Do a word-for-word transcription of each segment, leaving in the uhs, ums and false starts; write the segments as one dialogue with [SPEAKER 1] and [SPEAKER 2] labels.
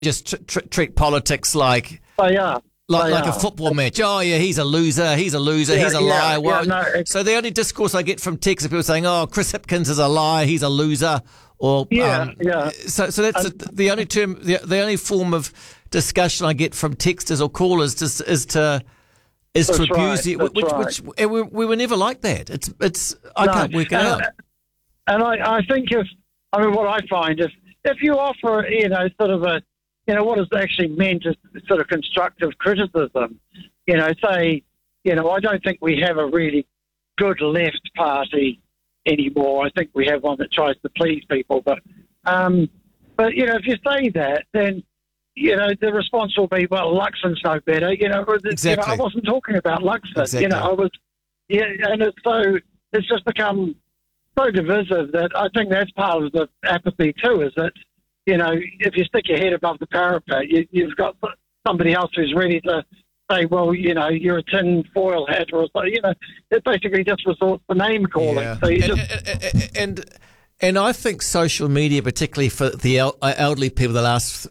[SPEAKER 1] just tr- tr- treat politics like
[SPEAKER 2] They are.
[SPEAKER 1] like,
[SPEAKER 2] They
[SPEAKER 1] like a
[SPEAKER 2] are.
[SPEAKER 1] football match. Oh yeah, he's a loser. He's a loser.
[SPEAKER 2] Yeah,
[SPEAKER 1] he's a
[SPEAKER 2] yeah,
[SPEAKER 1] liar. Well,
[SPEAKER 2] yeah, no, it-
[SPEAKER 1] so the only discourse I get from texts are people saying, "Oh, Chris Hipkins is a liar. He's a loser." Or
[SPEAKER 2] Yeah,
[SPEAKER 1] um,
[SPEAKER 2] yeah.
[SPEAKER 1] So so that's
[SPEAKER 2] Um,
[SPEAKER 1] the only term, the, the only form of discussion I get from texters or callers is, is to is to
[SPEAKER 2] That's
[SPEAKER 1] abuse
[SPEAKER 2] right,
[SPEAKER 1] it,
[SPEAKER 2] that's
[SPEAKER 1] which
[SPEAKER 2] right.
[SPEAKER 1] which and we, we were never like that. It's it's I
[SPEAKER 2] No,
[SPEAKER 1] can't work it
[SPEAKER 2] and,
[SPEAKER 1] out.
[SPEAKER 2] And I, I think if, I mean, what I find is if you offer, you know, sort of a, you know, what is actually meant as sort of constructive criticism, you know, say, you know, I don't think we have a really good left party anymore. I think we have one that tries to please people. But, um, but you know, if you say that, then, you know, the response will be, well, Luxon's no better. You know,
[SPEAKER 1] Exactly.
[SPEAKER 2] you know I wasn't talking about Luxon.
[SPEAKER 1] Exactly.
[SPEAKER 2] You know, I was, yeah, and it's so, it's just become so divisive that I think that's part of the apathy too, is that, you know, if you stick your head above the parapet, you, you've got somebody else who's ready to say, well, you know, you're a tin foil hat or something. You know, it basically just resorts to name calling.
[SPEAKER 1] Yeah.
[SPEAKER 2] So you
[SPEAKER 1] and,
[SPEAKER 2] just,
[SPEAKER 1] and, and and I think social media, particularly for the el- elderly people, the last.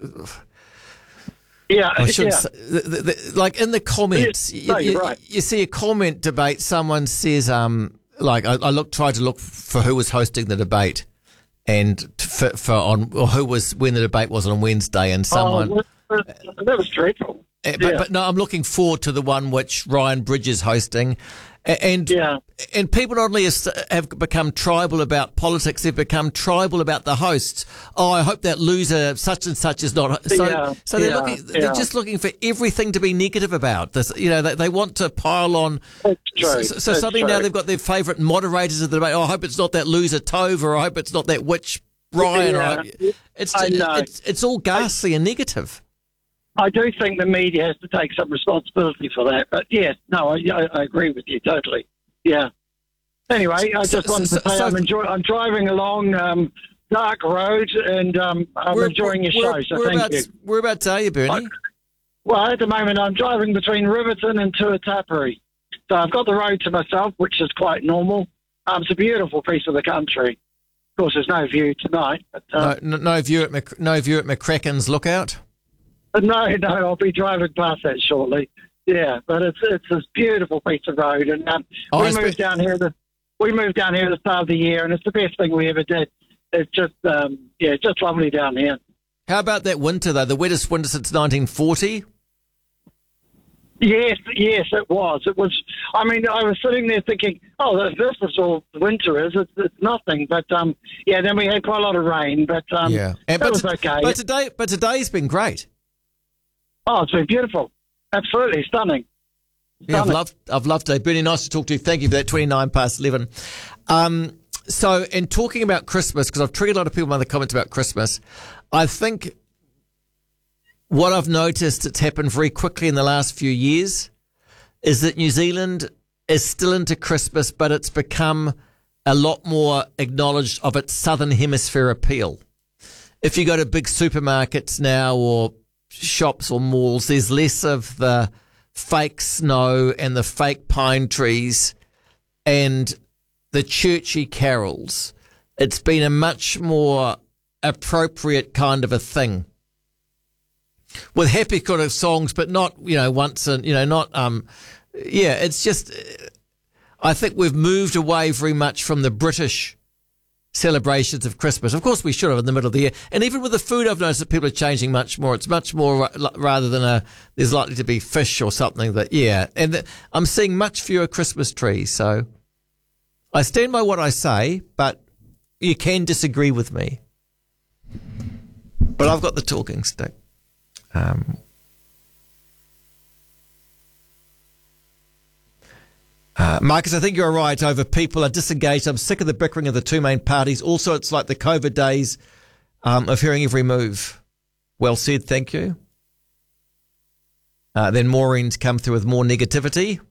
[SPEAKER 2] yeah,
[SPEAKER 1] I shouldn't
[SPEAKER 2] yeah.
[SPEAKER 1] say, the, the, the, like in the comments,
[SPEAKER 2] Yes, no,
[SPEAKER 1] you,
[SPEAKER 2] you're
[SPEAKER 1] you-
[SPEAKER 2] right.
[SPEAKER 1] you see a comment debate. Someone says, um, like I, I look, tried to look for who was hosting the debate, and t- for, for on or who was when the debate was on Wednesday, and someone.
[SPEAKER 2] Oh, that was dreadful.
[SPEAKER 1] Uh, But,
[SPEAKER 2] Yeah.
[SPEAKER 1] but no, I'm looking forward to the one which Ryan Bridge is hosting. A- And
[SPEAKER 2] Yeah.
[SPEAKER 1] and people not only has- have become tribal about politics, they've become tribal about the hosts. Oh, I hope that loser such and such is not. So,
[SPEAKER 2] Yeah,
[SPEAKER 1] so they're
[SPEAKER 2] yeah,
[SPEAKER 1] looking. They're
[SPEAKER 2] yeah.
[SPEAKER 1] just looking for everything to be negative about this. You know, they, they want to pile on.
[SPEAKER 2] That's true.
[SPEAKER 1] So, so
[SPEAKER 2] That's
[SPEAKER 1] suddenly now
[SPEAKER 2] true.
[SPEAKER 1] they've got their favourite moderators of the debate. Oh, I hope it's not that loser Tove, or I hope it's not that witch Ryan. Or I
[SPEAKER 2] Yeah.
[SPEAKER 1] hope, it's
[SPEAKER 2] I know.
[SPEAKER 1] it's it's all ghastly and negative.
[SPEAKER 2] I do think the media has to take some responsibility for that. But yes, no, I, I, I agree with you totally. Yeah. Anyway, I
[SPEAKER 1] So-
[SPEAKER 2] just wanted
[SPEAKER 1] so-
[SPEAKER 2] to say
[SPEAKER 1] so-
[SPEAKER 2] I'm enjoy, I'm driving along um, dark road and um, I'm
[SPEAKER 1] We're-
[SPEAKER 2] enjoying your
[SPEAKER 1] we're-
[SPEAKER 2] show. So
[SPEAKER 1] we're
[SPEAKER 2] thank
[SPEAKER 1] about,
[SPEAKER 2] you.
[SPEAKER 1] We're about to tell you, Bernie.
[SPEAKER 2] Well, at the moment, I'm driving between Riverton and Tuatapere. So I've got the road to myself, which is quite normal. Um, it's a beautiful piece of the country. Of course, there's no view tonight. But, uh,
[SPEAKER 1] No, no, no view at Mc, no view at McCracken's Lookout.
[SPEAKER 2] but no, no, I'll be driving past that shortly. Yeah, but it's it's this beautiful piece of road, and um,
[SPEAKER 1] Oh,
[SPEAKER 2] we
[SPEAKER 1] it's
[SPEAKER 2] moved
[SPEAKER 1] be-
[SPEAKER 2] down here. The, we moved down here at the start of the year, and it's the best thing we ever did. It's just um, yeah, just lovely down here.
[SPEAKER 1] How about that winter though? The wettest winter since nineteen forty.
[SPEAKER 2] Yes, yes, it was. It was. I mean, I was sitting there thinking, "Oh, this this is all winter is. It's, it's nothing." But um, yeah, then we had quite a lot of rain, but um,
[SPEAKER 1] yeah,
[SPEAKER 2] that
[SPEAKER 1] but
[SPEAKER 2] was
[SPEAKER 1] to-
[SPEAKER 2] okay.
[SPEAKER 1] But today, but today's been great.
[SPEAKER 2] Oh, it's been beautiful. Absolutely stunning.
[SPEAKER 1] Yeah, I've
[SPEAKER 2] Stunning.
[SPEAKER 1] loved, I've loved it. Bernie, nice to talk to you. Thank you for that. Twenty-nine past eleven. Um, so, in talking about Christmas, because I've triggered a lot of people in the comments about Christmas, I think what I've noticed that's happened very quickly in the last few years is that New Zealand is still into Christmas, but it's become a lot more acknowledged of its Southern Hemisphere appeal. If you go to big supermarkets now or shops or malls, there's less of the fake snow and the fake pine trees and the churchy carols. It's been a much more appropriate kind of a thing, with happy kind of songs, but not, you know, once and, you know, not, um, yeah, it's just, I think we've moved away very much from the British celebrations of Christmas. Of course, we should have in the middle of the year. And even with the food, I've noticed that people are changing much more. It's much more ra- rather than a, there's likely to be fish or something that, yeah. And the, I'm seeing much fewer Christmas trees. So I stand by what I say, but you can disagree with me. But I've got the talking stick. Um, uh, Marcus, I think you're right over people are disengaged. I'm sick of the bickering of the two main parties. Also, it's like the COVID days um, of hearing every move. Well said, thank you. Uh, then Maureen's come through with more negativity.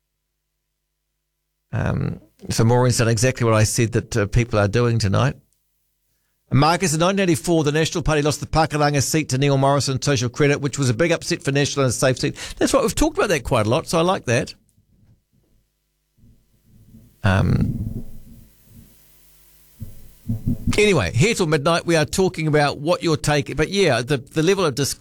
[SPEAKER 1] Um, so Maureen's done exactly what I said that uh, people are doing tonight. Marcus, in nineteen eighty-four, the National Party lost the Pakanga seat to Neil Morrison Social Credit, which was a big upset for National and a safe seat. That's right, we've talked about that quite a lot, so I like that. Um, Anyway, here till midnight, we are talking about what you're taking. But yeah, the, the level of discourse